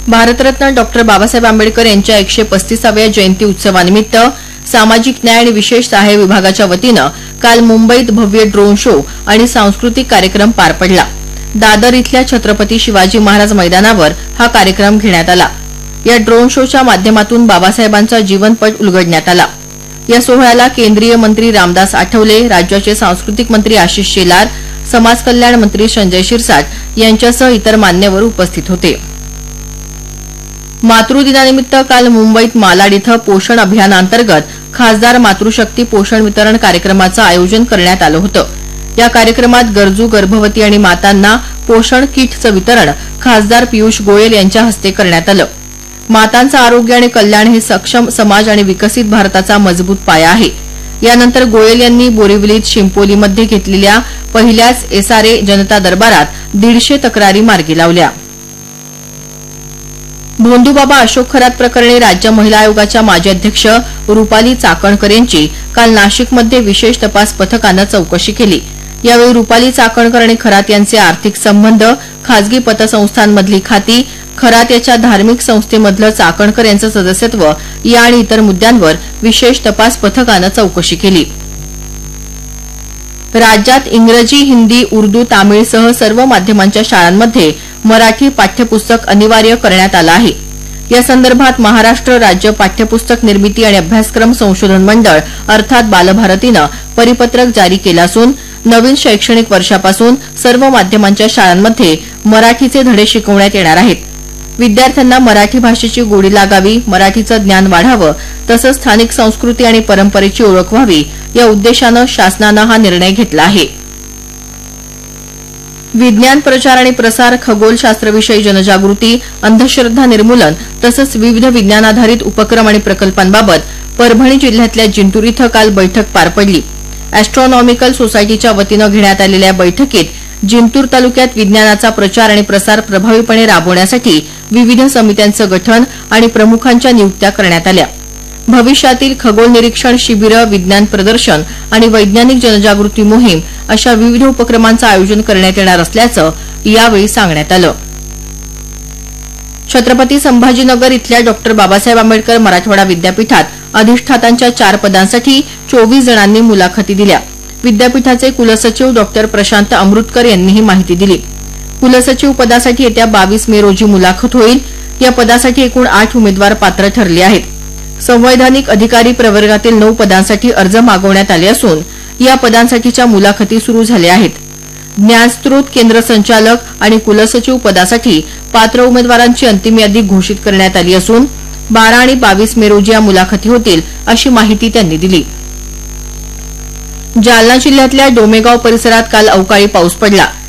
Bharat Ratna doctor Babasaheb Ambedkar यांच्या 135व्या जयंती उत्सवानिमित्त सामाजिक न्याय आणि विशेष सहाय्य विभागाच्या वतीनं काल मुंबईत भव्य ड्रोन शो आणि सांस्कृतिक कार्यक्रम पार पडला। दादर इथल्या छत्रपती शिवाजी महाराज मैदानावर हा कार्यक्रम घेण्यात आला। या ड्रोन शोच्या माध्यमातून बाबासाहेबांचा जीवनपट उलगडण्यात आला। या सोहळ्याला केंद्रीय मंत्री रामदास आठवले, राज्याचे सांस्कृतिक मंत्री आशिष शेलार, समाज कल्याण मंत्री संजय शिरसाट यांच्यासह इतर मान्यवर उपस्थित होते। मातृदिनानिमित्त काल मुंबईत मालाड इथं पोषण अभियानांतर्गत खासदार मातृशक्ती पोषण वितरण कार्यक्रमाचं आयोजन करण्यात आलं होतं। या कार्यक्रमात गरजू गर्भवती आणि मातांना पोषण किटचं वितरण खासदार पियुष गोयल यांच्या हस्ते करण्यात आलं। मातांचं आरोग्य आणि कल्याण हे सक्षम समाज आणि विकसित भारताचा मजबूत पाया आहे। यानंतर गोयल यांनी बोरिवलीत शिंपोलीमध्ये घेतलेल्या पहिल्याच एसआरए जनता दरबारात 150 तक्रारी मार्गी लावल्या। भोंदूबाबा अशोक खरात प्रकरणी राज्य महिला आयोगाच्या माजी अध्यक्ष रुपाली चाकणकर यांची काल नाशिकमध्ये विशेष तपास पथकानं चौकशी केली। यावेळी रुपाली चाकणकर आणि खरात यांचे आर्थिक संबंध, खासगी पतसंस्थांमधली खाती, खरात याच्या धार्मिक संस्थेमधलं चाकणकर यांचं सदस्यत्व या आणि इतर मुद्द्यांवर विशेष तपास पथकानं चौकशी केली। राज्यात इंग्रजी, हिंदी, उर्दू, तामिळसह सर्व माध्यमांच्या शाळांमध्ये मराठी पाठ्यपुस्तक अनिवार्य करण्यात आलं आहे। या संदर्भात महाराष्ट्र राज्य पाठ्यपुस्तक निर्मिती आणि अभ्यासक्रम संशोधन मंडळ अर्थात बालभारतीनं परिपत्रक जारी केलं असून नवीन शैक्षणिक वर्षापासून सर्व माध्यमांच्या शाळांमध्ये मराठीचे धडे शिकवण्यात येणार आहेत। विद्यार्थ्यांना मराठी भाषेची गोडी लागावी, मराठीचं ज्ञान वाढावं, तसंच स्थानिक संस्कृती आणि परंपरेची ओळख व्हावी या उद्देशानं शासनानं हा निर्णय घेतला आहे। विज्ञान प्रचार आणि प्रसार, खगोलशास्त्रविषयी जनजागृती, अंधश्रद्धा निर्मूलन तसंच विविध विज्ञानाधारित उपक्रम आणि प्रकल्पांबाबत परभणी जिल्ह्यातल्या जिंतूर इथं काल बैठक पार पडली। अॅस्ट्रॉनॉमिकल सोसायटीच्या वतीनं घेण्यात आलेल्या बैठकीत जिंतूर तालुक्यात विज्ञानाचा प्रचार आणि प्रसार प्रभावीपणे राबवण्यासाठी विविध समित्यांचं गठन आणि प्रमुखांच्या नियुक्त्या करण्यात आल्या। भविष्यातील खगोल निरीक्षण शिबिरं, विज्ञान प्रदर्शन आणि वैज्ञानिक जनजागृती मोहीम अशा विविध उपक्रमांचं आयोजन करण्यात येणार असल्याचं यावेळी सांगण्यात आलं। छत्रपती संभाजीनगर इथल्या डॉक्टर बाबासाहेब आंबेडकर मराठवाडा विद्यापीठात अधिष्ठातांच्या 4 पदांसाठी 24 जणांनी मुलाखती दिल्या। विद्यापीठाचे कुलसचिव डॉक्टर प्रशांत अमृतकर यांनी ही माहिती दिली। कुलसचिव पदासाठी येत्या 22 मे रोजी मुलाखत होईल। या पदासाठी एकूण 8 उमेदवार पात्र ठरले आहेत। संवैधानिक अधिकारी प्रवर्गातील 9 पदांसाठी अर्ज मागवण्यात आले असून या पदांसाठीच्या मुलाखती सुरू झाल्या आहेत। ज्ञानस्त्रोत केंद्र संचालक आणि कुलसचिव पदासाठी पात्र उमेदवारांची अंतिम यादी घोषित करण्यात आली असून 12 आणि 22 मे रोजी या मुलाखती होतील अशी माहिती त्यांनी दिली। जालना जिल्ह्यातल्या डोमेगाव परिसरात काल अवकाळी पाऊस पडला।